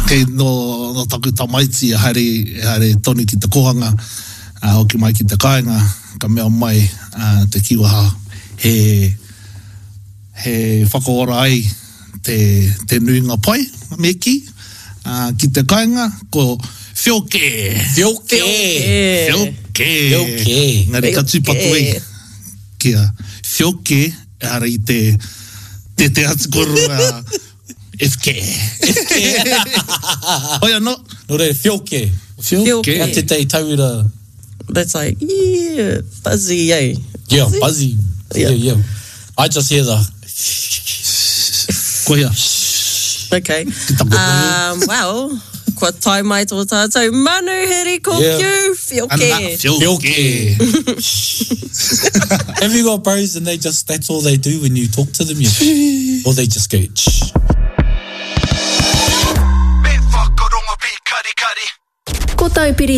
Kei no taku tamaiti haere tonu ki te kohanga, hoki mai ki te kāinga, ka mea mai te kiwaha he whakaora ai te nuinga pai, me ki te kāinga, ko whioke. Ngari ka tūpatu e kia whioke, ara i te atikoru FK. Oia no. No re, whioke. Whioke. Te tei tauira. That's like, yeah, buzzy, eh? Yeah, buzzy. Yeah. I just hear the... Koia. Okay. Well, kua tai mai tō tātou manu heri ko kiu, whioke. Whioke. Have you got bros and that's all they do when you talk to them? Or they just go, shh. Ko tau piri